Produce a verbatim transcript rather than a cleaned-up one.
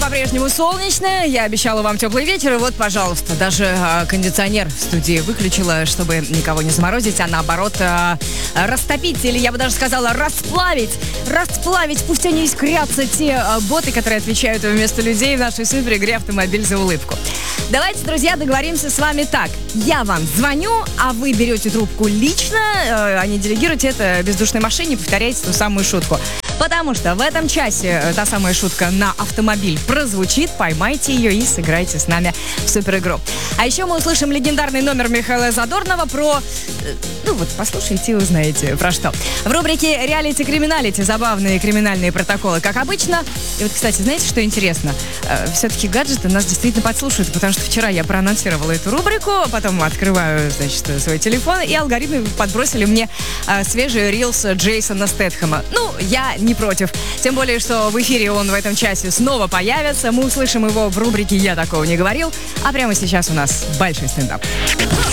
по-прежнему солнечно. Я обещала вам теплый вечер. И вот, пожалуйста, даже э, кондиционер в студии выключила, чтобы никого не заморозить, а наоборот э, растопить, или я бы даже сказала расплавить. Расплавить, пусть они искрятся, те э, боты, которые отвечают вместо людей в нашей супер игре «Автомобиль за улыбку». Давайте, друзья, договоримся с вами так. Я вам звоню, а вы берете трубку лично, э, а не делегируете это бездушной машине, повторяете ту самую шутку. Потому что в этом часе та самая шутка на автомобиль прозвучит, поймайте ее и сыграйте с нами в суперигру. А еще мы услышим легендарный номер Михаила Задорнова про... Ну вот, послушайте и узнаете про что. В рубрике «Реалити-криминалити» забавные криминальные протоколы, как обычно. И вот, кстати, знаете, что интересно? Все-таки гаджеты нас действительно подслушивают, потому что вчера я проанонсировала эту рубрику, потом открываю, значит, свой телефон, и алгоритмы подбросили мне свежий рилс Джейсона Стэтхэма. Ну, я не против. Тем более, что в эфире он в этом часе снова появится. Мы услышим его в рубрике «Я такого не говорил». А прямо сейчас у нас большой стендап.